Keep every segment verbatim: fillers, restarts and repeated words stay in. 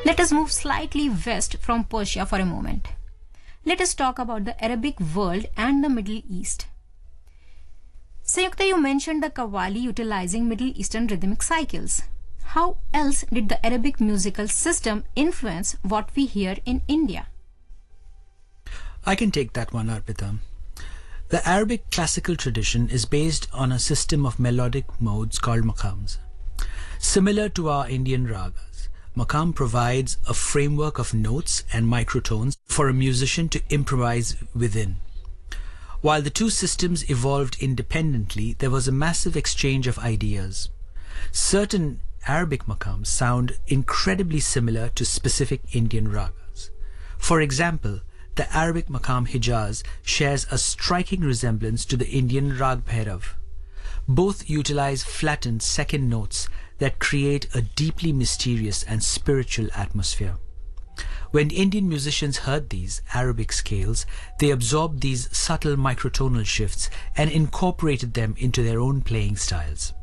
Let us move slightly west from Persia for a moment. Let us talk about the Arabic world and the Middle East. Sanyukta, you mentioned the Qawwali utilizing Middle Eastern rhythmic cycles. How else did the Arabic musical system influence what we hear in India? I can take that one, Arpita. The Arabic classical tradition is based on a system of melodic modes called maqams. Similar to our Indian ragas, maqam provides a framework of notes and microtones for a musician to improvise within. While the two systems evolved independently, there was a massive exchange of ideas. Certain Arabic maqams sound incredibly similar to specific Indian ragas. For example, the Arabic maqam Hijaz shares a striking resemblance to the Indian Rag Bhairav. Both utilize flattened second notes that create a deeply mysterious and spiritual atmosphere. When Indian musicians heard these Arabic scales, they absorbed these subtle microtonal shifts and incorporated them into their own playing styles.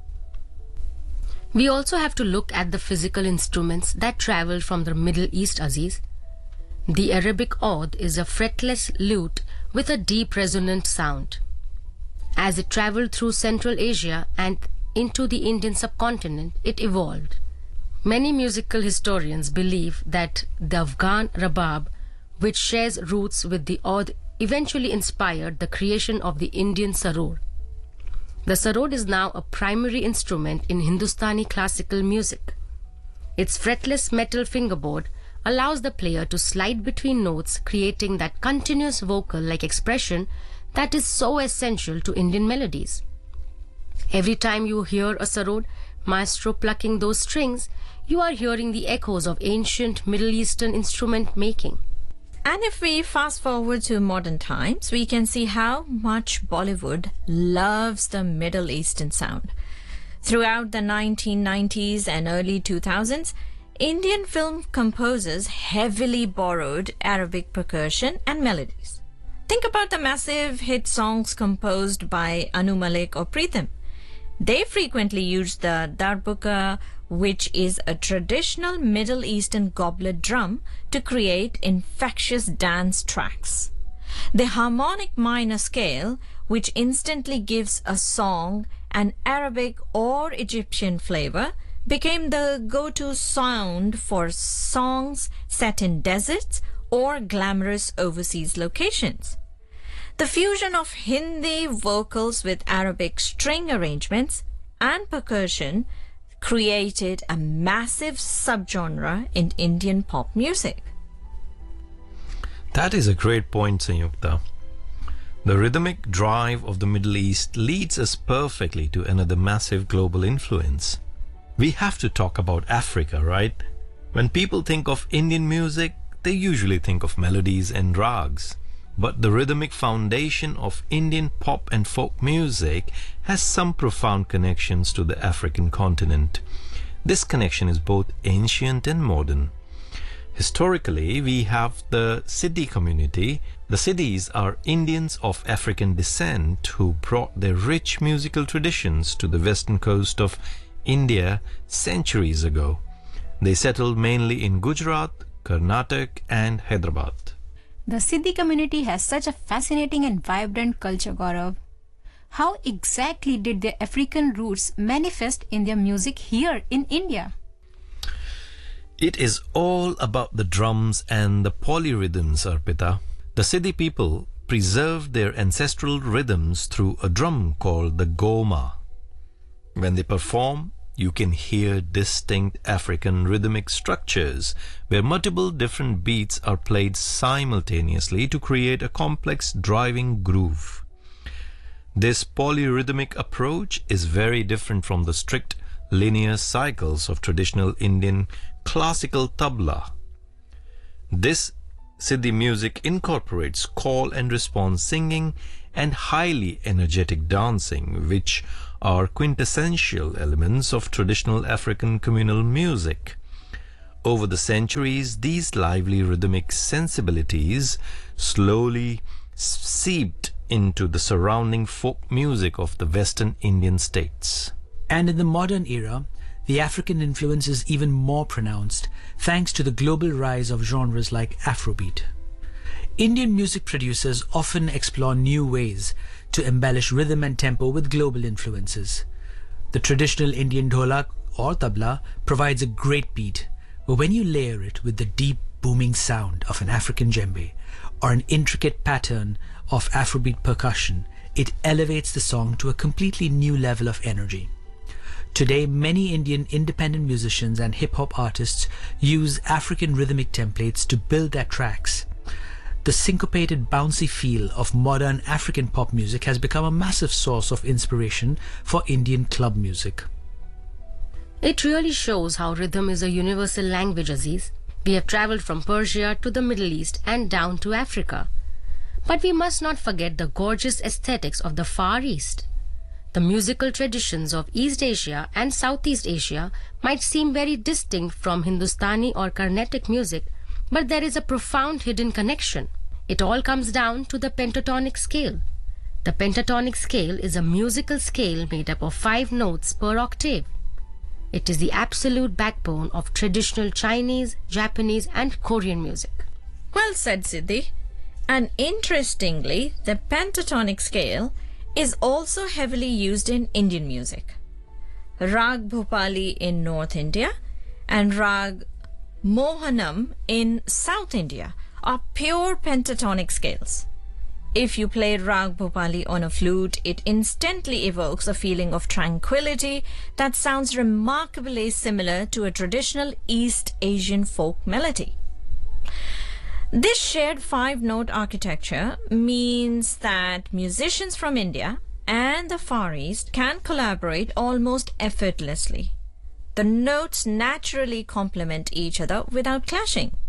We also have to look at the physical instruments that traveled from the Middle East, Aziz. The Arabic oud is a fretless lute with a deep resonant sound. As it traveled through Central Asia and into the Indian subcontinent, it evolved. Many musical historians believe that the Afghan rabab, which shares roots with the oud, eventually inspired the creation of the Indian sarod. The sarod is now a primary instrument in Hindustani classical music. Its fretless metal fingerboard allows the player to slide between notes, creating that continuous vocal-like expression that is so essential to Indian melodies. Every time you hear a sarod maestro plucking those strings, you are hearing the echoes of ancient Middle Eastern instrument making. And if we fast forward to modern times, we can see how much Bollywood loves the Middle Eastern sound. Throughout the nineteen nineties and early two thousands, Indian film composers heavily borrowed Arabic percussion and melodies. Think about the massive hit songs composed by Anu Malik or Pritham. They frequently used the darbuka, which is a traditional Middle Eastern goblet drum, to create infectious dance tracks. The harmonic minor scale, which instantly gives a song an Arabic or Egyptian flavor, became the go-to sound for songs set in deserts or glamorous overseas locations. The fusion of Hindi vocals with Arabic string arrangements and percussion created a massive subgenre in Indian pop music. That is a great point, Sanyukta. The rhythmic drive of the Middle East leads us perfectly to another massive global influence. We have to talk about Africa, right? When people think of Indian music, they usually think of melodies and rags. But the rhythmic foundation of Indian pop and folk music has some profound connections to the African continent. This connection is both ancient and modern. Historically, we have the Siddi community. The Siddis are Indians of African descent who brought their rich musical traditions to the western coast of India centuries ago. They settled mainly in Gujarat, Karnataka and Hyderabad. The Siddi community has such a fascinating and vibrant culture, Gaurav. How exactly did their African roots manifest in their music here in India? It is all about the drums and the polyrhythms, Arpita. The Siddi people preserved their ancestral rhythms through a drum called the goma. When they perform, you can hear distinct African rhythmic structures where multiple different beats are played simultaneously to create a complex driving groove. This polyrhythmic approach is very different from the strict linear cycles of traditional Indian classical tabla. This Siddi music incorporates call and response singing and highly energetic dancing, which are quintessential elements of traditional African communal music. Over the centuries, these lively rhythmic sensibilities slowly seeped into the surrounding folk music of the Western Indian states. And in the modern era, the African influence is even more pronounced thanks to the global rise of genres like Afrobeat. Indian music producers often explore new ways to embellish rhythm and tempo with global influences. The traditional Indian dholak or tabla provides a great beat, but when you layer it with the deep booming sound of an African djembe or an intricate pattern of Afrobeat percussion, it elevates the song to a completely new level of energy. Today, many Indian independent musicians and hip-hop artists use African rhythmic templates to build their tracks. The syncopated, bouncy feel of modern African pop music has become a massive source of inspiration for Indian club music. It really shows how rhythm is a universal language, Aziz. We have travelled from Persia to the Middle East and down to Africa. But we must not forget the gorgeous aesthetics of the Far East. The musical traditions of East Asia and Southeast Asia might seem very distinct from Hindustani or Carnatic music, but there is a profound hidden connection. It all comes down to the pentatonic scale. The pentatonic scale is a musical scale made up of five notes per octave. It is the absolute backbone of traditional Chinese, Japanese and Korean music. Well said, Siddhi. And interestingly, the pentatonic scale is also heavily used in Indian music. Rag Bhopali in North India and Rag Mohanam in South India are pure pentatonic scales. If you play Rag Bhopali on a flute, it instantly evokes a feeling of tranquility that sounds remarkably similar to a traditional East Asian folk melody. This shared five-note architecture means that musicians from India and the Far East can collaborate almost effortlessly. The notes naturally complement each other without clashing.